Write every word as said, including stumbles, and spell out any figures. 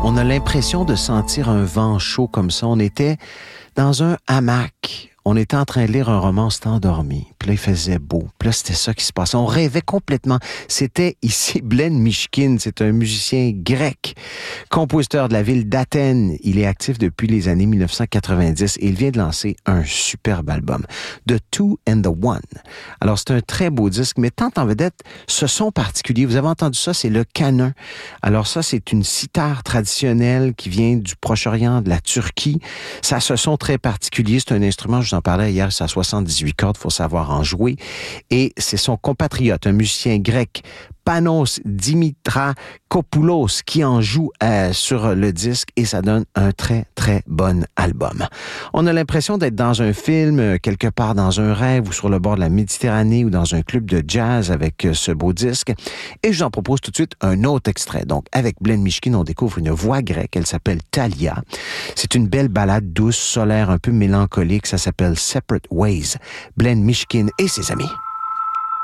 On a l'impression de sentir un vent chaud comme ça. On était dans un hamac. On était en train de lire un roman, on s'était endormi. Puis là, il faisait beau. Puis là, c'était ça qui se passait. On rêvait complètement. C'était ici Blen Mishkin. C'est un musicien grec, compositeur de la ville d'Athènes. Il est actif depuis les années dix-neuf cent quatre-vingt-dix et il vient de lancer un superbe album, The Two and the One. Alors, c'est un très beau disque, mais tant en vedette, ce son particulier. Vous avez entendu ça, c'est le canon. Alors ça, c'est une cithare traditionnelle qui vient du Proche-Orient, de la Turquie. Ça a ce son très particulier. C'est un instrument, je vous en parlais hier, c'est à soixante-dix-huit cordes, il faut savoir en jouer. Et c'est son compatriote, un musicien grec, Panos Dimitrakopoulos, qui en joue euh, sur le disque et ça donne un très, très bon album. On a l'impression d'être dans un film, quelque part dans un rêve ou sur le bord de la Méditerranée ou dans un club de jazz avec ce beau disque. Et je vous en propose tout de suite un autre extrait. Donc, avec Blen Mishkin, on découvre une voix grecque. Elle s'appelle Thalia. C'est une belle ballade douce, solaire, un peu mélancolique. Ça s'appelle Separate Ways. Blen Mishkin et ses amis.